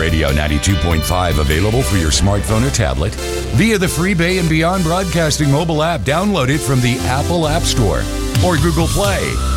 Radio 92.5 available for your smartphone or tablet via the free Bay and Beyond Broadcasting mobile app. Download it from the Apple App Store or Google Play.